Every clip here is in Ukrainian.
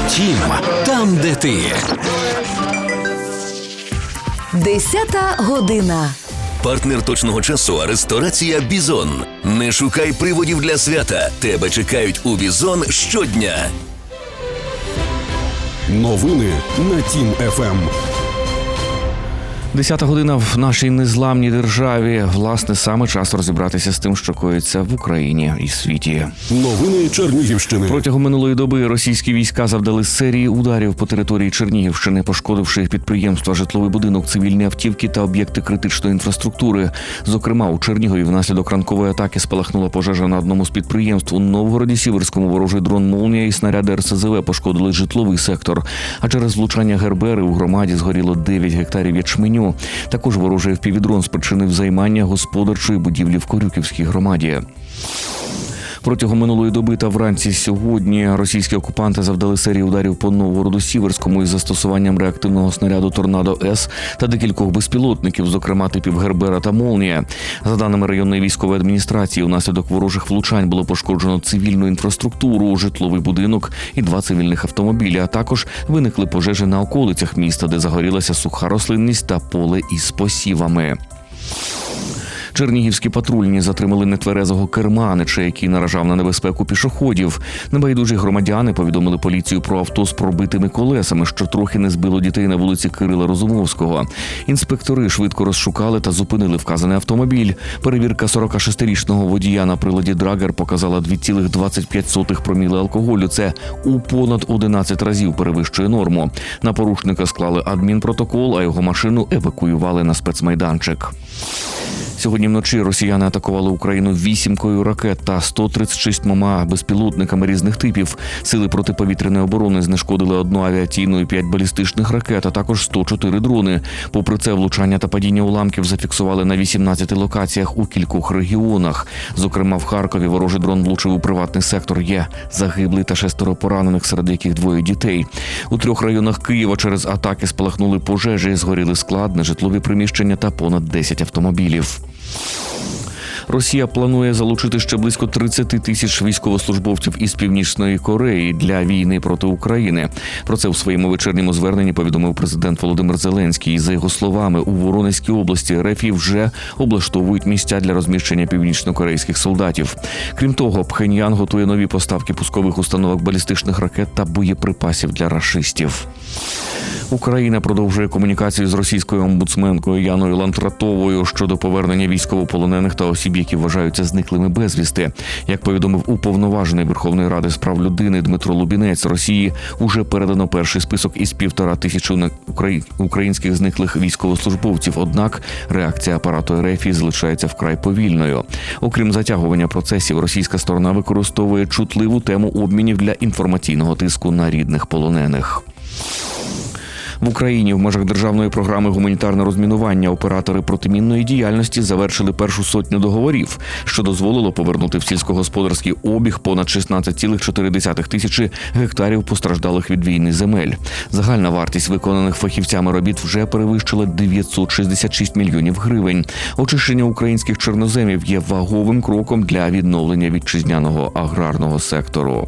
Втім, там, де ти. 10-та година. Партнер точного часу – ресторація «Бізон». Не шукай приводів для свята. Тебе чекають у «Бізон» щодня. Новини на Тім ФМ. 10-та година в нашій незламній державі. Власне, саме час розібратися з тим, що коїться в Україні і світі. Новини Чернігівщини. Протягом минулої доби російські війська завдали серії ударів по території Чернігівщини, пошкодивши підприємства, житловий будинок, цивільні автівки та об'єкти критичної інфраструктури. Зокрема, у Чернігові внаслідок ранкової атаки спалахнула пожежа на одному з підприємств. У Новгороді-Сіверському ворожий дрон «Молнія» і снаряди РСЗВ пошкодили житловий сектор. А через влучання ГРБРи у громаді згоріло 9 гектарів ячменю. Також ворожий FPV-дрон спричинив займання господарчої будівлі в Корюківській громаді. Протягом минулої доби та вранці сьогодні російські окупанти завдали серію ударів по Новгороду-Сіверському із застосуванням реактивного снаряду «Торнадо-С» та декількох безпілотників, зокрема типів «Гербера» та «Молнія». За даними районної військової адміністрації, унаслідок ворожих влучань було пошкоджено цивільну інфраструктуру, житловий будинок і 2 цивільних автомобілі, а також виникли пожежі на околицях міста, де загорілася суха рослинність та поле із посівами. Чернігівські патрульні затримали нетверезого керманича, який наражав на небезпеку пішоходів. Небайдужі громадяни повідомили поліцію про авто з пробитими колесами, що трохи не збило дітей на вулиці Кирила Розумовського. Інспектори швидко розшукали та зупинили вказаний автомобіль. Перевірка 46-річного водія на приладі «Драгер» показала 2,25 проміли алкоголю. Це у понад 11 разів перевищує норму. На порушника склали адмінпротокол, а його машину евакуювали на спецмайданчик. Сьогодні вночі росіяни атакували Україну 8 ракет та 136 безпілотниками різних типів. Сили протиповітряної оборони знешкодили 1 авіаційну і 5 балістичних ракет, а також 104 дрони. Попри це, влучання та падіння уламків зафіксували на 18 локаціях у кількох регіонах. Зокрема, в Харкові ворожий дрон влучив у приватний сектор. Є загиблий та 6 поранених, серед яких 2 дітей. У 3 районах Києва через атаки спалахнули пожежі, згоріли склад, нежитлові приміщення та понад 10 автомобілів. Росія планує залучити ще близько 30 тисяч військовослужбовців із Північної Кореї для війни проти України. Про це у своєму вечірньому зверненні повідомив президент Володимир Зеленський. За його словами, у Воронезькій області РФ вже облаштовують місця для розміщення північнокорейських солдатів. Крім того, Пхеньян готує нові поставки пускових установок балістичних ракет та боєприпасів для рашистів. Україна продовжує комунікацію з російською омбудсменкою Яною Лантратовою щодо повернення військовополонених та осіб, які вважаються зниклими безвісти. Як повідомив уповноважений Верховної Ради з прав людини Дмитро Лубінець, Росії уже передано перший список із 1500 українських зниклих військовослужбовців. Однак реакція апарату РФ залишається вкрай повільною. Окрім затягування процесів, російська сторона використовує чутливу тему обмінів для інформаційного тиску на рідних полонених. В Україні в межах державної програми «Гуманітарне розмінування» оператори протимінної діяльності завершили першу сотню договорів, що дозволило повернути в сільськогосподарський обіг понад 16,4 тисячі гектарів постраждалих від війни земель. Загальна вартість виконаних фахівцями робіт вже перевищила 966 мільйонів гривень. Очищення українських чорноземів є ваговим кроком для відновлення вітчизняного аграрного сектору.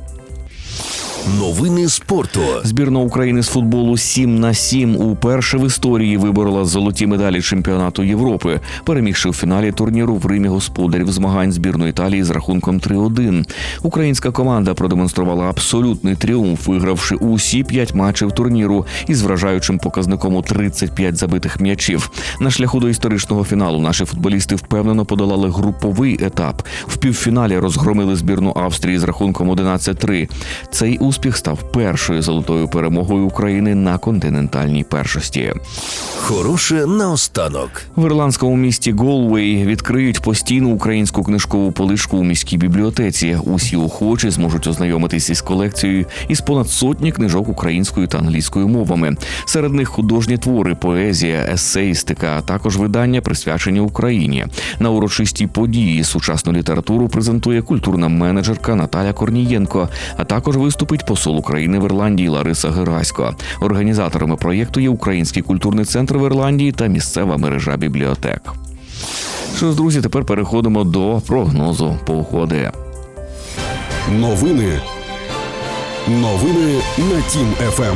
Новини спорту. Збірна України з футболу 7х7 уперше в історії виборола золоті медалі чемпіонату Європи, перемігши у фіналі турніру в Римі господарів змагань збірної Італії з рахунком 3-1. Українська команда продемонструвала абсолютний тріумф, вигравши усі 5 матчів турніру із вражаючим показником у 35 забитих м'ячів. На шляху до історичного фіналу наші футболісти впевнено подолали груповий етап. В півфіналі розгромили збірну Австрії з рахунком 11-3. Цей успіх став першою золотою перемогою України на континентальній першості. Хороше наостанок. В ірландському місті Голвей відкриють постійну українську книжкову поличку у міській бібліотеці. Усі охочі зможуть ознайомитись із колекцією із понад сотні книжок українською та англійською мовами. Серед них художні твори, поезія, есеїстика, а також видання, присвячені Україні. На урочистій події сучасну літературу презентує культурна менеджерка Наталя Корнієнко, а також виступить посол України в Ірландії Лариса Герасько. Організаторами проєкту є Український культурний центр в Ірландії та місцева мережа бібліотек. Що ж, друзі, тепер переходимо до прогнозу погоди. Новини Новини на Тім ФМ.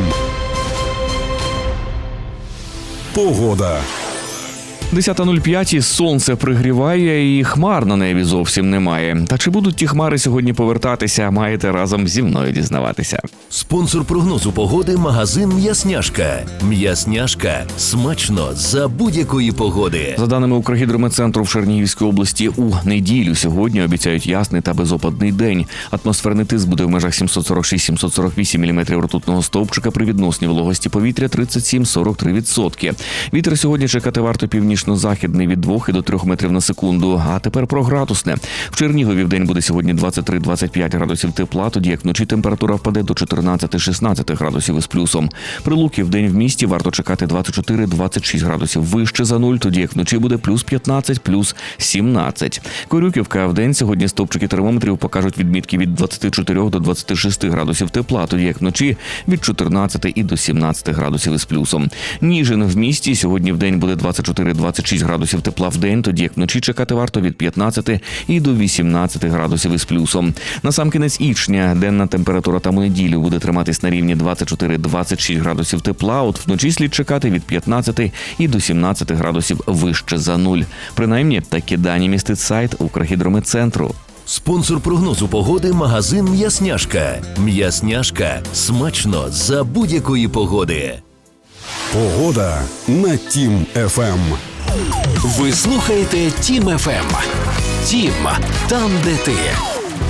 Погода. 10:05, сонце пригріває і хмар на небі зовсім немає. Та чи будуть ті хмари сьогодні повертатися, маєте разом зі мною дізнаватися. Спонсор прогнозу погоди – магазин «М'ясняшка». «М'ясняшка» – смачно за будь-якої погоди. За даними Укргідрометцентру, в Чернігівській області у неділю сьогодні обіцяють ясний та безопадний день. Атмосферний тиск буде в межах 746-748 мм ртутного стовпчика при відносній вологості повітря 37-43%. Вітер сьогодні чекати варто північно-західний від 2 до 3 метрів на секунду. А тепер про градусне. В Чернігові в день буде сьогодні 23-25 градусів тепла, тоді як вночі температура впаде до 14-16 градусів із плюсом. При Луки в день в місті варто чекати 24-26 градусів вище за нуль, тоді як вночі буде плюс 15, плюс 17. Корюківка в день сьогодні стовпчики термометрів покажуть відмітки від 24 до 26 градусів тепла, тоді як вночі від 14 і до 17 градусів із плюсом. Ніжин в місті сьогодні в день буде 24-26 градусів тепла в день, тоді як вночі чекати варто від 15 і до 18 градусів із плюсом. Насамкінець Ічня денна температура там у неділю буде триматись на рівні 24-26 градусів тепла, от вночі слід чекати від 15 і до 17 градусів вище за нуль. Принаймні, такі дані містить сайт Укргідрометцентру. Спонсор прогнозу погоди – магазин «М'ясняшка». «М'ясняшка» – смачно за будь-якої погоди. Погода на Тім ФМ. Ви слухаєте Тім ФМ. Тім, там, де ти.